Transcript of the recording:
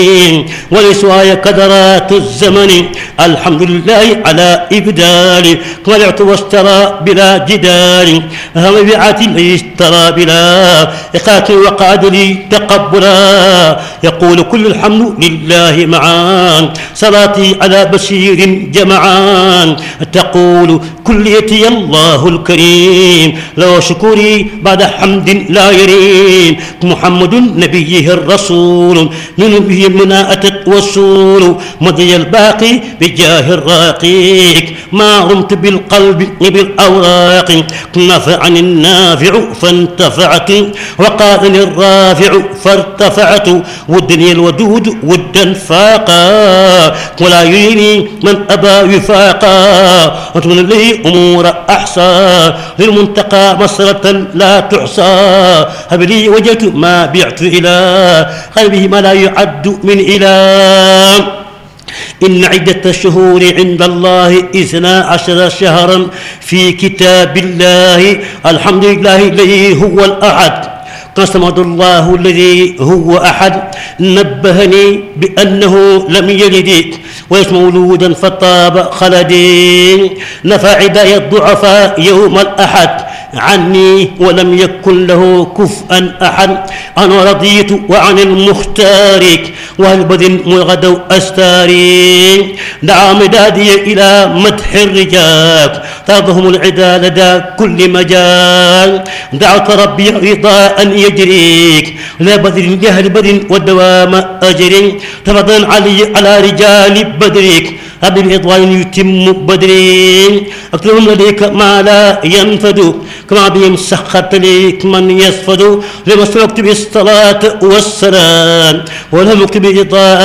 ولسواي كدرات الزمن الحمد لله على إبدال طلعت واشترى بلا جدال هم بعت اشترى بلا إقاك وقعد لي تقبلا يقول كل الحمد لله معان صلاتي على بشير جمعان تقول كليتي الله الكريم لو شكري بعد حمد لا يرين محمد نبيه الرسول من به المنى أتت والسول مضي الباقي بجاه الراقيك ما رمت بالقلب بالأوراق نفعني النافع فانتفعت وقالني الرافع فارتفعت والدنيا الودود ودا فاقا ولا يريني من أبى وفاقا وتمنى لي أمور أحصى للمنتقى مسرة لا تحصى هب لي وجدت ما بعت إلى قلبه ما لا يعد من إله إن عدة الشهور عند الله 12 شهرا في كتاب الله الحمد لله الذي هو الأحد قسمه الله الذي هو أحد نبهني بأنه لم يلد وليس مولودا فطاب خلدي نفى عداية الضعفاء يوم الأحد عني ولم يكن له كفءا أحد أنا رضيت وعن المختار والبذ مغدو أستاري دعا مدادي إلى مدح الرجال ترضهم العدا لدى كل مجال دعوت ربي رضاء يجريك لا بذل جهل بدر والدوام أجر تفضل علي على رجال بدرك رب الإضوان يتم بدرين أكثرهم لديك ما لا ينفد كما بهم سخرت ليك من يسفد لما سلكت بالصلاة والسلام ولم يكتب